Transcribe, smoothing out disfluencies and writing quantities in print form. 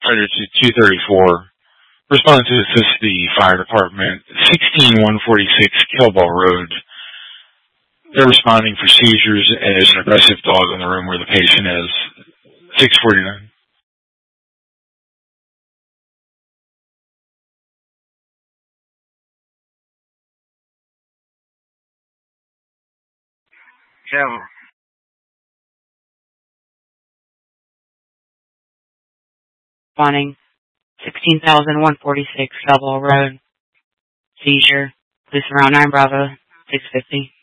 Fighter to 234. Responding to assist the fire department, 16146 Kilball Road. They're responding for seizures as an aggressive dog in the room where the patient is. 649. Yeah. Responding 16,146 Kilball Road. Seizure. Police around 9 Bravo, 650.